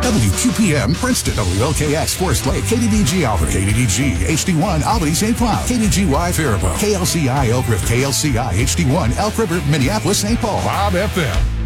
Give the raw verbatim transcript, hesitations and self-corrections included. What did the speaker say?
W Q P M Princeton, W L K X Forest Lake, K D D G Albany, K D D G H D one Albany Saint Cloud, K D G Y Faribault, K L C I Elk River, K L C I H D one Elk River, Minneapolis Saint Paul, Bob F M.